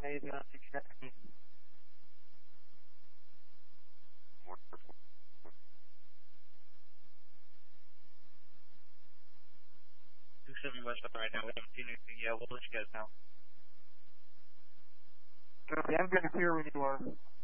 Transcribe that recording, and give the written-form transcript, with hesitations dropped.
anything else you can ask me. Wonderful. 270 West right now. We haven't seen anything yet. We'll let you guys know. Okay, I'm good to hear when you are.